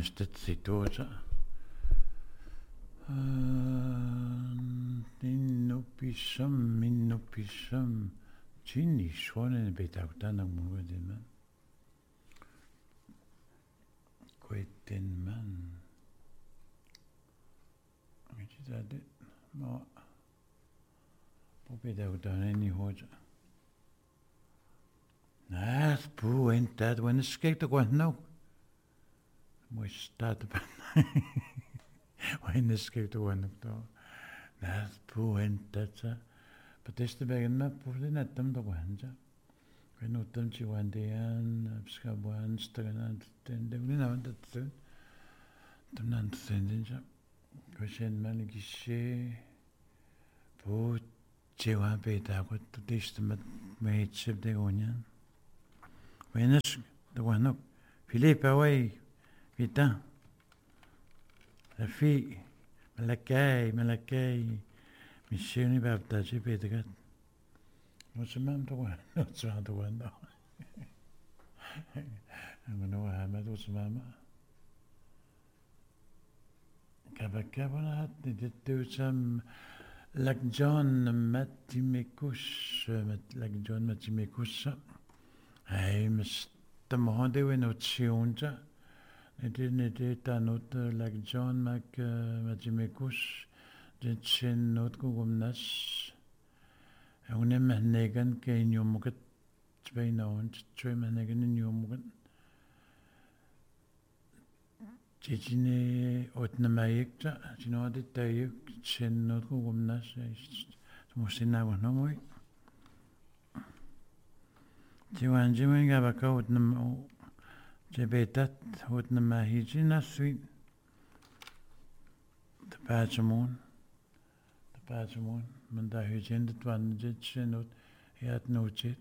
mestetsituuta minnupissam tinni suonen betautana muudema koitten man mitade ma popetautana ni hoja nas puentad when escape the no muistad when escape the one to nas puentad pateste begen ma pulina tam to wanja when utam chi wandian abskabuan stagnan tende ulina wanda tam nan tendinja question man gishe po chewa beta ko to distmat mate sib de onion when es the one no Philippe away vita la fi malakay Missioni baptaci Petegat. Non c'è mai un one, non c'è mai un one. I'm going to have it was Mama. Kabakabana did do some like John Matimekus, like John Matimekus. I must the Mohode when not Sionja. It didn't not like John Matimekus. Ditchen not gumnas. Unem negan kein yomugat tweinaund, twemanegan in yomugan. Jijine otnamayekta, jinodi tayuk, chen not gumnas, musina was no more. Jiwan Jimin Gabaka otnam Jebetat otnamahijina sweet. The Pachamon. Pajamon, manda hujend twan jetchenot yat nochet.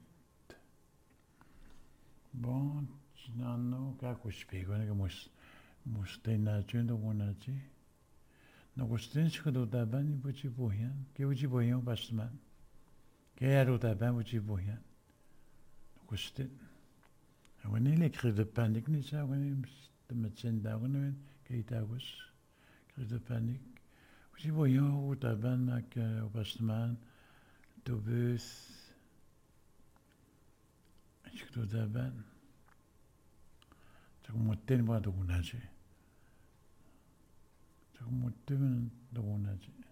Bon, nano kakushpego nega mustena jendo wonaji. No gustin shkudo daban buchi boyan, ke uji boyan basman. Ke aro daban buchi boyan. Gustin. When il écrit de panique, ni ça, when il de médecine d'argent, qu'il t'avoues, crise de panique. Si voyons où taban mak opasman, tobus, chikto taban, chakumoten wa dogunaje, chakumoten dogunaje.